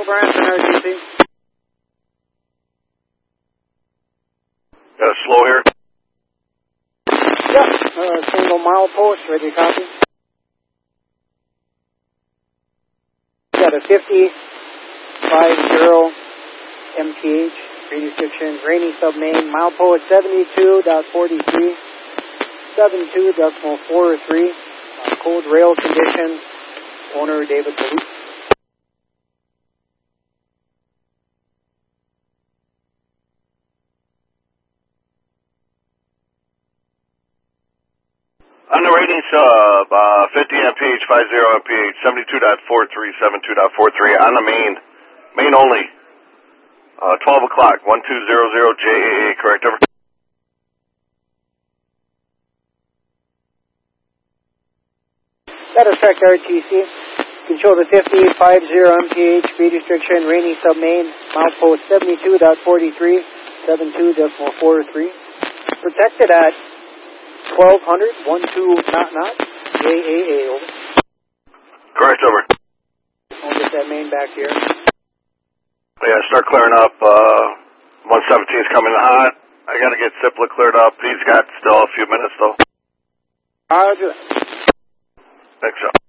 Branson, RTC. Slow here. Yep, single mile post, ready to copy. Got a 50, 50 MPH, radio restriction, rainy submain, mile post 72.43, 72.43, cold rail condition, owner David Baloo. On the rating sub, 50 MPH, 50 MPH, 72.43, 72.43. On the main only. 12 o'clock, 1200 JAA, correct, over. That is correct, RTC. Control the 50, 50 MPH, speed restriction, rainy submain, mile post 72.43, 72.43. Protected at 1200, 12 knot, JAA, over. Correct, over. I'll get that main back here. Yeah, start clearing up. 117's coming hot. I gotta get Cipla cleared up. He's got still a few minutes, though. Roger that. Thanks, so.